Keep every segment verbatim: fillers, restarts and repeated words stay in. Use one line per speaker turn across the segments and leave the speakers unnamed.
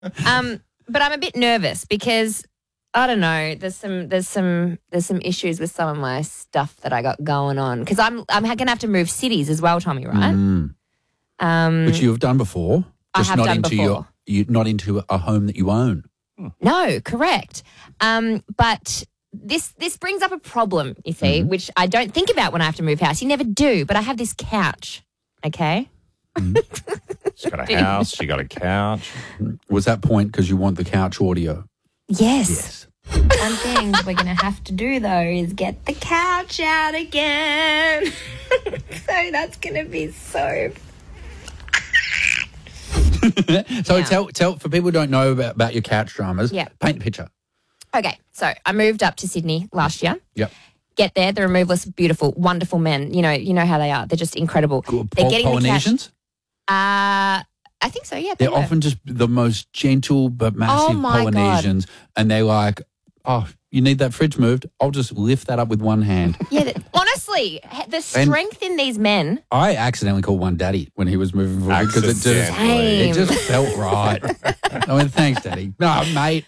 Um, but I'm a bit nervous because I don't know. There's some there's some there's some issues with some of my stuff that I got going on because I'm I'm going to have to move cities as well, Tommy. Right?
Mm.
Um,
Which you've done before.
I have
not
done
into
before.
Your, you, not into a home that you own.
No, correct. Um, but this this brings up a problem, you see,
Mm-hmm.
which I don't think about when I have to move house. You never do, but I have this couch, okay?
She got a house. She got a couch.
Was that point because you want the couch audio?
Yes.
Yes.
One thing we're going to have to do, though, is get the couch out again. So that's going to be so...
So
Yeah.
tell tell for people who don't know about, about your couch dramas.
Yeah.
Paint the picture.
Okay, so I moved up to Sydney last year.
Yep.
Get there, the removalists, beautiful, wonderful men. You know, you know how they are. They're just incredible.
Cool.
They're
Pol-
getting the couch.
Polynesians.
Uh, I think so, yeah. they
They're
were.
often just the most gentle but massive
Oh, my God.
Polynesians, and they're like, "Oh, you need that fridge moved? I'll just lift that up with one hand."
Yeah, th- honestly, h- the strength in these men.
I accidentally called one Daddy when he was moving forward because it just
Accidentally.
it just felt right. I went, "Thanks, Daddy." No, mate.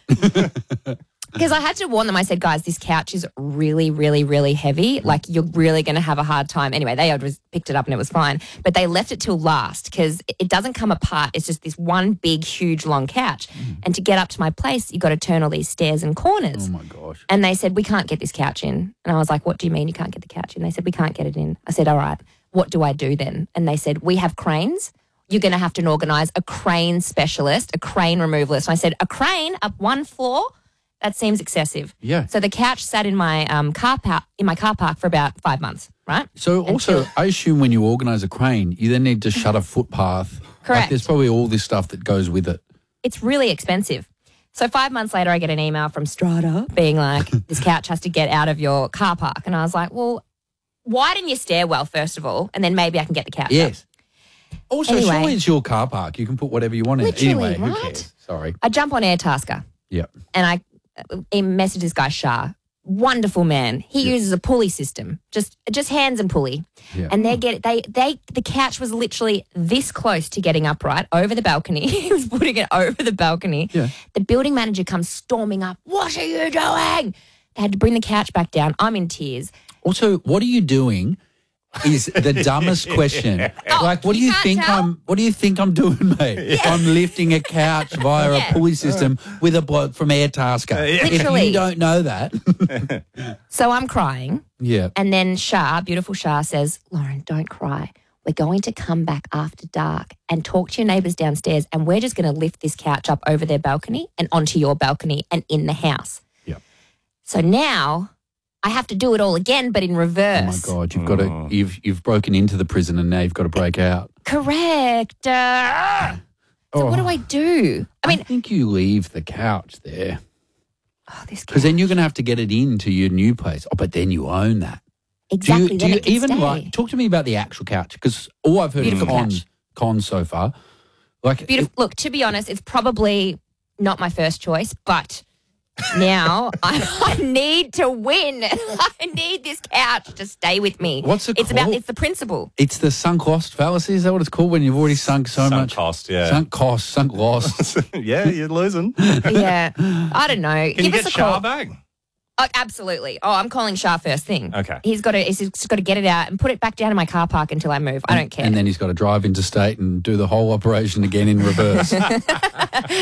Because I had to warn them. I said, guys, this couch is really, really, really heavy. Like, you're really going to have a hard time. Anyway, they had picked it up and it was fine. But they left it till last because it doesn't come apart. It's just this one big, huge, long couch. And to get up to my place, you got to turn all these stairs and corners.
Oh my gosh.
And they said, we can't get this couch in. And I was like, what do you mean you can't get the couch in? They said, we can't get it in. I said, all right, what do I do then? And they said, we have cranes. You're going to have to organise a crane specialist, a crane removalist. And I said, a crane up one floor? That seems excessive.
Yeah.
So the couch sat in my um, car park in my car park for about five months, right?
So also,
Until-
I assume when you organise a crane, you then need to shut a footpath. Like
Correct.
there's probably all this stuff that goes with it.
It's really expensive. So five months later, I get an email from Strata being like, this couch has to get out of your car park. And I was like, well, widen your stairwell, first of all, and then maybe I can get the couch up.
Yes. Also,
Anyway.
surely it's your car park. You can put whatever you want in it.
Literally,
Anyway, who
right?
cares? Sorry.
I jump on Airtasker
Yep.
and I uh, message this guy, Shah. Wonderful man. He
Yeah.
uses a pulley system, just just hands and pulley.
Yeah.
And they get they they the couch was literally this close to getting upright over the balcony. He was putting it over the balcony.
Yeah.
The building manager comes storming up. What are you doing? They had to bring the couch back down. I'm in tears.
Also, what are you doing? Is the dumbest question. Like, what do
you
you
can't
think
tell?
I'm? What do you think I'm doing, mate? I'm lifting a couch via
Yeah.
a pulley system with a bloke from Airtasker. If
Literally.
you don't know that,
So I'm crying.
yeah.
And then Shah, beautiful Shah, says, Lauren, don't cry. We're going to come back after dark and talk to your neighbours downstairs, and we're just going to lift this couch up over their balcony and onto your balcony and in the house.
Yep.
So now I have to do it all again, but in
Oh my
reverse.
God, you've got to. You've you've broken into the prison and now you've got to break out.
Correct. Uh, so what do I do? I
I
mean,
think you leave the couch there
oh, this
because then
couch.
you're going to have to get it into your new place. Oh, but then you own that.
Exactly.
Do you, do
then
you
it can
even
stay.
like talk to me about the actual couch? Because all I've heard
Beautiful
is cons,
couch.
cons so far. Like,
Beautiful. Look, to be honest, it's probably not my first choice, but now I, I need to win. I need this couch to stay with me.
What's it
It's about
called?
it's the principle.
it's the sunk cost fallacy. Is that what it's called when you've already sunk so
Sunk
much?
cost, yeah.
Sunk cost, sunk lost.
Yeah, you're losing.
Yeah, I don't know.
Can
Give
you
us
get
a
Shah
call.
back?
Oh, absolutely. Oh, I'm calling Shah first thing.
Okay.
He's got to he's just got to get it out and put it back down in my car park until I move. I don't care.
And then he's got to drive interstate and do the whole operation again in reverse.